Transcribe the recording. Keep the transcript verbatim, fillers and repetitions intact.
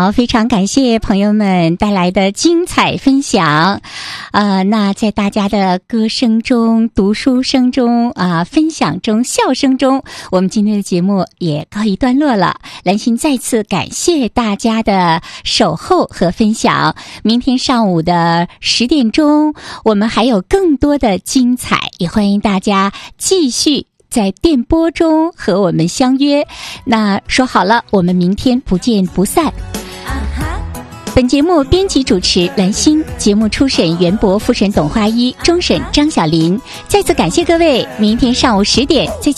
好，非常感谢朋友们带来的精彩分享。呃，那在大家的歌声中、读书声中、啊、呃、分享中、笑声中，我们今天的节目也告一段落了。兰心再次感谢大家的守候和分享。明天上午的十点钟，我们还有更多的精彩，也欢迎大家继续在电波中和我们相约。那说好了，我们明天不见不散。本节目编辑主持兰心，节目初审袁博，复审董花一，终审张小林。再次感谢各位，明天上午十点再见。